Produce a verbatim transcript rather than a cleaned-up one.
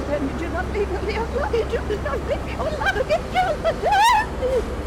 Then you do not leave your love, you do not leave your love, get killed.